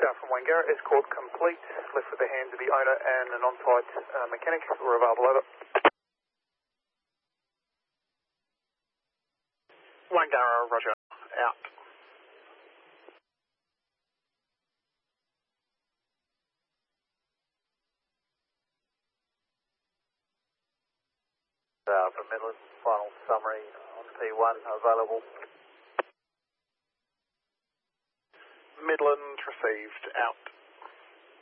from Wangara, escort complete. Left with the hands of the owner and an on-site mechanic. We're available, over. Wangara, roger, out. From Midland, final summary on P1 available. Midland received, out.